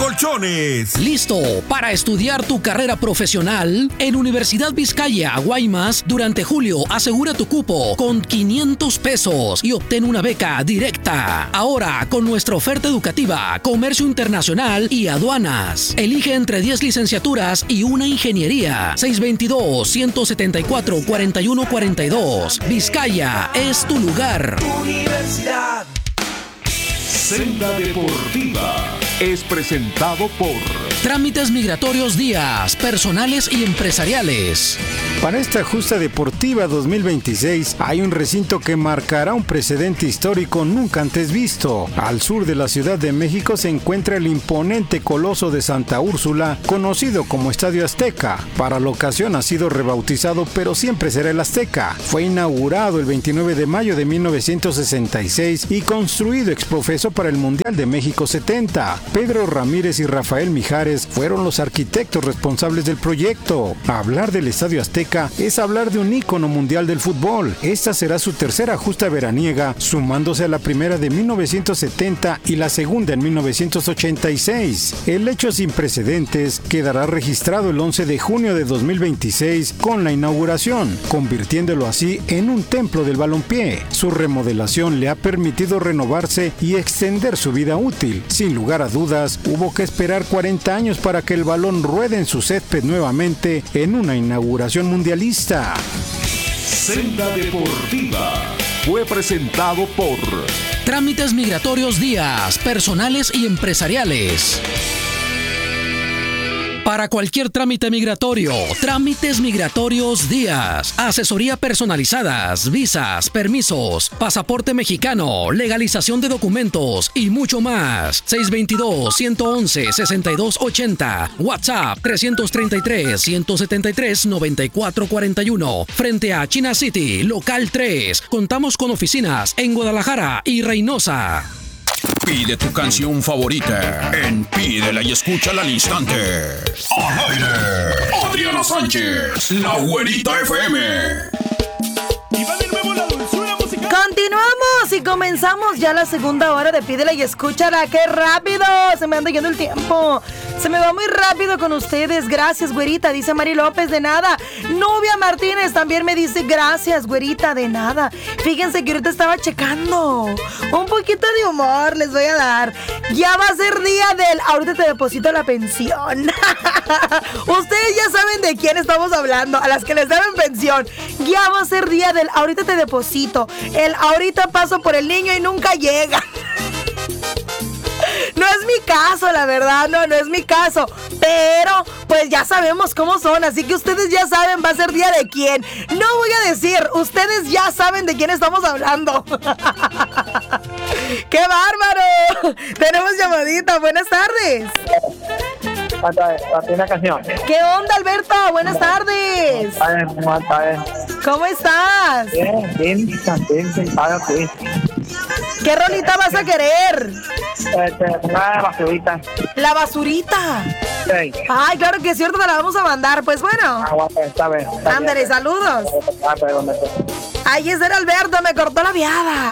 Colchones. ¿Listo para estudiar tu carrera profesional? En Universidad Vizcaya, Guaymas, durante julio asegura tu cupo con 500 pesos y obtén una beca directa. Ahora, con nuestra oferta educativa, Comercio Internacional y Aduanas. Elige entre 10 licenciaturas y una ingeniería. 622-174-4142. Vizcaya es tu lugar. Universidad. Senda Deportiva es presentado por Trámites Migratorios Díaz, personales y empresariales. Para esta justa deportiva 2026 hay un recinto que marcará un precedente histórico nunca antes visto. Al sur de la Ciudad de México se encuentra el imponente Coloso de Santa Úrsula, conocido como Estadio Azteca. Para la ocasión ha sido rebautizado, pero siempre será el Azteca. Fue inaugurado el 29 de mayo de 1966 y construido exprofeso para el Mundial de México 70. Pedro Ramírez y Rafael Mijares fueron los arquitectos responsables del proyecto. Hablar del Estadio Azteca es hablar de un ícono mundial del fútbol. Esta será su tercera justa veraniega, sumándose a la primera de 1970 y la segunda en 1986. El hecho sin precedentes quedará registrado el 11 de junio de 2026 con la inauguración, convirtiéndolo así en un templo del balompié. Su remodelación le ha permitido renovarse y extender su vida útil. Sin lugar a dudas, hubo que esperar 40 años para que el balón ruede en su césped nuevamente en una inauguración mundialista. Senda Deportiva fue presentado por Trámites Migratorios Díaz, personales y empresariales. Para cualquier trámite migratorio, Trámites Migratorios Díaz. Asesoría personalizadas, visas, permisos, pasaporte mexicano, legalización de documentos y mucho más. 622-111-6280. WhatsApp 333-173-9441. Frente a China City, local 3. Contamos con oficinas en Guadalajara y Reynosa. Pide tu canción favorita en Pídela y Escúchala al instante. Al aire, Adriana Sánchez, La Güerita FM. Y va de nuevo la dulzura musical. Continuamos y comenzamos ya la segunda hora de Pídela y Escúchala. ¡Qué rápido! Se me anda yendo el tiempo. Se me va muy rápido con ustedes. Gracias, güerita, dice Mari López, de nada. Nubia Martínez también me dice gracias, güerita, de nada. Fíjense que ahorita estaba checando. Un poquito de humor les voy a dar. Ya va a ser día del ahorita te deposito la pensión. Ustedes ya saben de quién estamos hablando, a las que les deben pensión. Ya va a ser día del ahorita te deposito. El ahorita paso por el niño y nunca llega. No es mi caso, la verdad, no es mi caso. Pero, pues ya sabemos cómo son, así que ustedes ya saben, va a ser día de quién. No voy a decir, ustedes ya saben de quién estamos hablando. ¡Qué bárbaro! Tenemos llamadita, buenas tardes. Una canción. ¿Qué onda, Alberto? Buenas tardes. ¿Cómo estás? Bien, sentado aquí. ¿Qué rolita vas a querer? Una basurita. ¿La basurita? Sí. Ay, claro que es cierto, te la vamos a mandar. Pues bueno. Está bien. Ándale, saludos. Ay, ese era Alberto, me cortó la viada.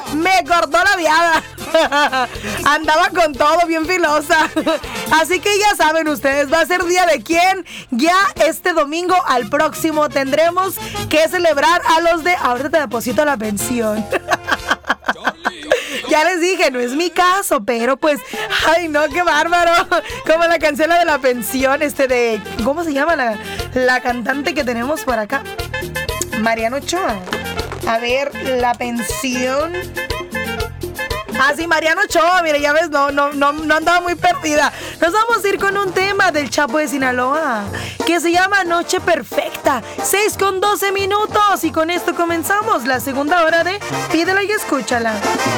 Andaba con todo, bien filosa. Así que ya saben ustedes, va a ser día de quién. Ya este domingo al próximo tendremos que celebrar a los de ahorita te deposito la pensión. Ya les dije, no es mi caso, pero pues, ay no, qué bárbaro. Como la canción de la pensión, de, ¿cómo se llama la cantante que tenemos por acá? Mariano Ochoa. A ver, la pensión. Ah, sí, Mariano Ochoa, mire, ya ves, no andaba muy perdida. Nos vamos a ir con un tema del Chapo de Sinaloa, que se llama Noche Perfecta. 6:12 minutos, y con esto comenzamos la segunda hora de Pídela y Escúchala.